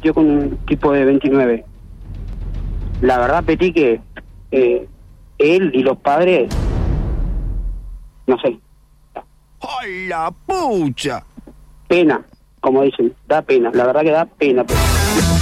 metió con un tipo de 29. La verdad, Petit, que él y los padres, no sé. ¡Ay, la pucha! Pena, como dicen, da pena. La verdad que da pena.